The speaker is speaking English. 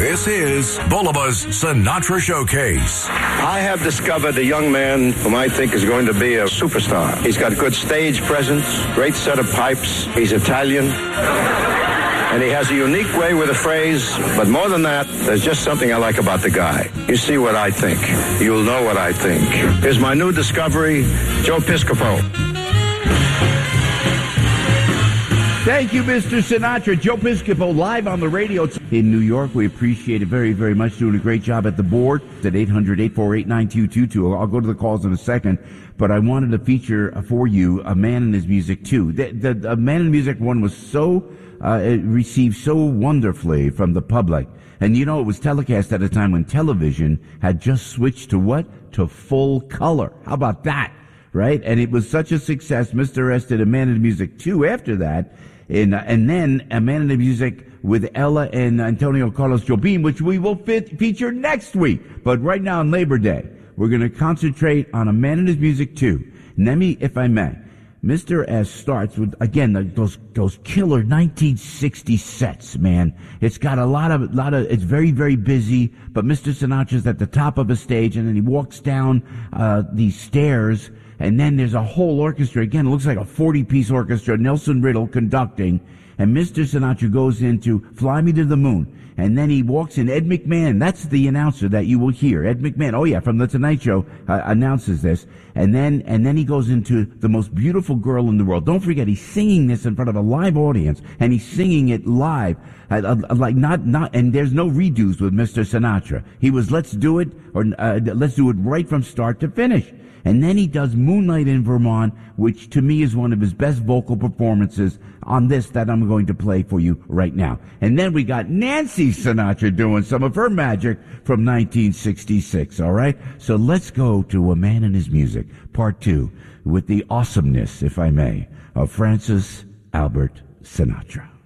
This is Bulba's Sinatra Showcase. I have discovered a young man whom I think is going to be a superstar. He's got good stage presence, great set of pipes. He's Italian. And he has a unique way with a phrase. But more than that, there's just something I like about the guy. You see what I think. You'll know what I think. Here's my new discovery, Joe Piscopo. Thank you, Mr. Sinatra. Joe Piscopo live on the radio in New York. We appreciate it very, very much. Doing a great job at the board at 800-848-9222. I'll go to the calls in a second, but I wanted to feature for you A Man and His Music 2. The Man and Music 1 was so it received so wonderfully from the public. And you know, it was telecast at a time when television had just switched to what? To full color. How about that? Right? And it was such a success. Mr. S did A Man and His Music 2 after that. And then A Man and His Music with Ella and Antonio Carlos Jobim, which we will feature next week. But right now on Labor Day, we're going to concentrate on A Man and His Music 2. Let me, if I may, Mr. S starts with, again, those killer 1960 sets, man. It's got a lot of, it's very, very busy, but Mr. Sinatra's at the top of a stage, and then he walks down these stairs, and then there's a whole orchestra. Again, it looks like a 40-piece orchestra. Nelson Riddle conducting. And Mr. Sinatra goes into Fly Me to the Moon. And then he walks in. Ed McMahon, that's the announcer that you will hear. Ed McMahon, oh yeah, from The Tonight Show, announces this. And then he goes into The Most Beautiful Girl in the World. Don't forget, he's singing this in front of a live audience. And he's singing it live. Like not, and there's no redos with Mr. Sinatra. He was, let's do it right from start to finish. And then he does Moonlight in Vermont, which to me is one of his best vocal performances on this that I'm going to play for you right now. And then we got Nancy Sinatra doing some of her magic from 1966, all right? So let's go to A Man and His Music, Part 2, with the awesomeness, if I may, of Francis Albert Sinatra.